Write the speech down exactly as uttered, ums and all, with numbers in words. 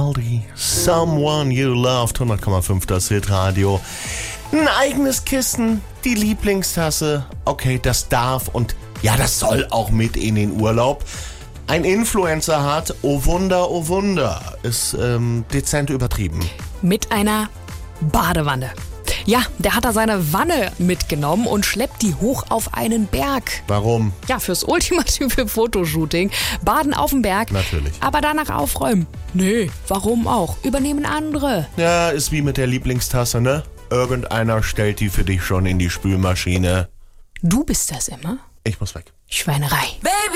Vivaldi, Someone You Loved, hundert Komma fünf das Hitradio. Ein eigenes Kissen, die Lieblingstasse, okay, das darf und ja, das soll auch mit in den Urlaub. Ein Influencer hat, oh Wunder, oh Wunder, ist ähm, dezent übertrieben. Mit einer Badewanne. Ja, der hat da seine Wanne mitgenommen und schleppt die hoch auf einen Berg. Warum? Ja, fürs ultimative Fotoshooting. Baden auf dem Berg. Natürlich. Aber danach aufräumen. Nee, warum auch? Übernehmen andere. Ja, ist wie mit der Lieblingstasse, ne? Irgendeiner stellt die für dich schon in die Spülmaschine. Du bist das immer? Ich muss weg. Schweinerei. Baby.